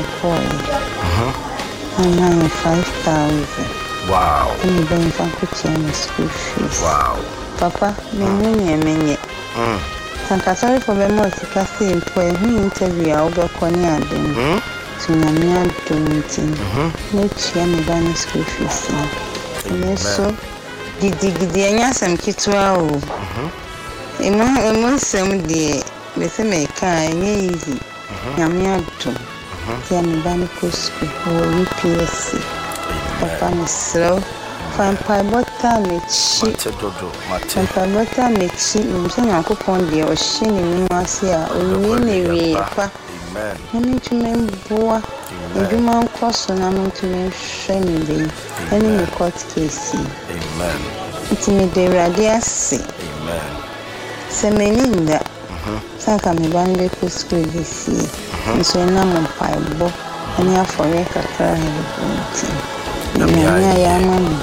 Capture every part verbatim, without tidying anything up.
boy. And I'm five thousand. Wow. And you've been from Kuchina school fees. Wow. Papa, me me me Mm. Sanka sorry for the most kasi employ who interview a over Connie Adam. Mm. To Namia Domitin. No Chian Bani school fees. And so, did the Anyasam Kitwa. Ema ema some de me say me can easy. Namia Dom. Tian Bani school or U P S C. Papa me slow. Fan pie butter me cheap. Fan butter me cheap. Me say na coupon de o shini ni mwasi a owie ne wie pa. Amen. Eni tume boa. Eduma nkoso na me tume hwe ni be. Eni me court case. Amen. Iti me de rade ase. Amen. Se me ninda. Mhm. Sanka me ban be ko school this year. Nso na mo pie bo. Eni afore kakra he. Amen.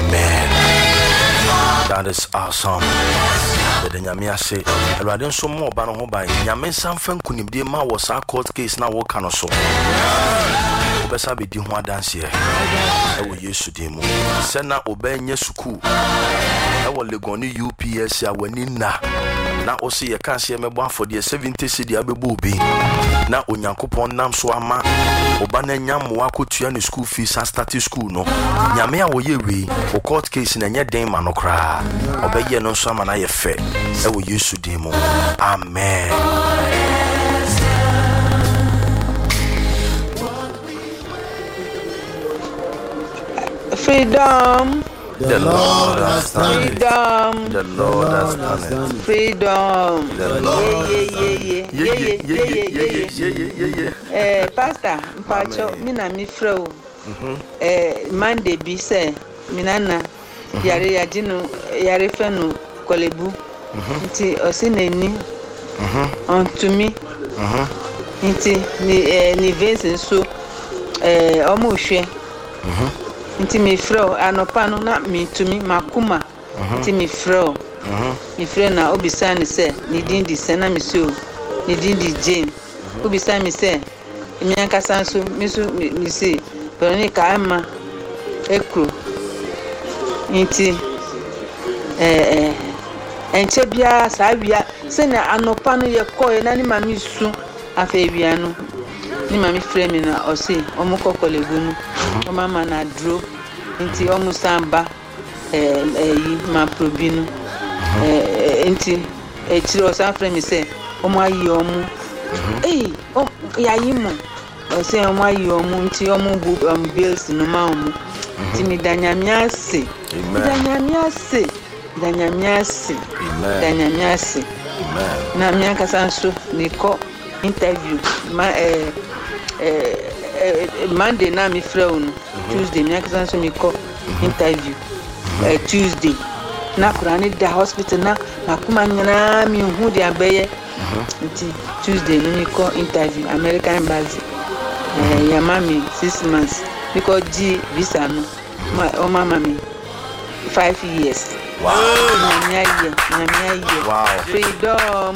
That is awesome. The Nyamia say, I rather so more ban on by Yamen Sanfan Kunibdi Ma was our court case now what can also. Obesa be doing one dance here. I will use to demo. Sena obey Yesuku. I will legoni U P S ya wenina. Na osi ye can't see me one for the seventy city abebubi. Na onyankopon nam so ama. Obana nyam wako tuya school fees and starting school no. Nyame a wo ye we o court case na nye den ma no kra. Obeye no so ama na ye fe. E wo Yesu din mu. Amen. Freedom. The Lord has done it. Freedom. The Lord has done it. Freedom. The Lord. Yeah, yeah, yeah, yeah, yeah, yeah, yeah, yeah, yeah, yeah. Eh, Pastor, Mpacho, me na mi fro. Eh, Monday bi say, me nana yare yajinu yare fenu kolebu. Nti osi na ni. On to me. Nti ni eh ni vase so eh omo hwe. Nti mi fro anopa no na mi tumi makuma. Nti mi fro. Mi fro na obisa ni se ni din di se na mi so ni din di Jane. Obisa mi se mi ankasa so mi so mi se pero ni ka ama ekro. Nti eh eh enche bia sa bia se na anopa no ye koe na ni mami su afa bia no ni mami frame na o se omo kokolebu no o mama na dro nti omo samba eh eh ma probinu eh nti e tiri o san frame se omo ayi omo eh o yayi mo o se omo ayi omo nti omo bu um, bills no ma omo nti mi danyamiase danyamiase danyamiase danyamiase na mi ankasa so ni ko interview ma eh eh Monday na mi frɛ no Tuesday mi ankasa so mi ko interview eh Tuesday na kurani da hospital na na kuma nyana mi hu de abeye nti Tuesday no mi ko interview American embassy eh ya mami six months because G visa no my o mama mi five years. Wow. Wow. Freedom.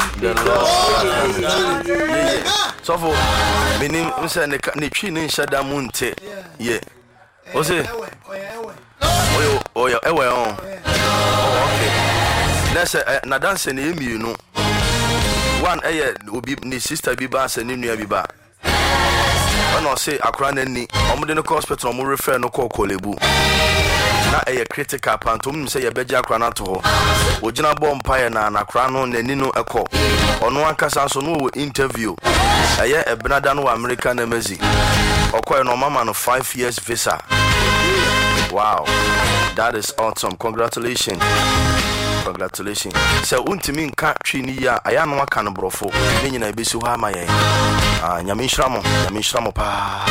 Freedom. So for meaning say ne ne twi ne nshada munte ye. O say oyo oyo ewe on. Oh okay. Na say na dance ne emi no. One eh obi ni sister bi ba say ne nua bi ba. Ono say akra na ni omde no hospital omo refer no call Kolebu. Na eye critical pantom say ye beja akra na to ho. Ogina bom paye na nakra no nani no ekọ. Ono ankasa so no interview. Eye ebnada no American embassy. Okoye no mama no five years visa. Wow. That is awesome. Congratulations. Congratulations. So untimi nka twi ni ya aya no aka no brofo. Ni nyina ebesu ha amaye. Ah nyame nhramo, nyame nhramo pa.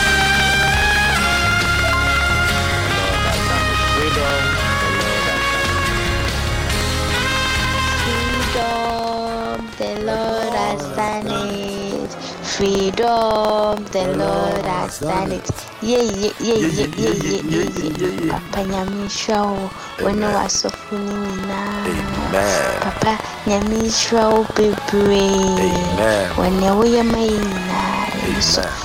The Lord has done it. Freedom, the Lord has done it. Yeah, yeah, yeah, yeah, yeah, yeah, yeah, yeah. Papa nyami show when I was so funny now. Papa nyami show baby. When you were my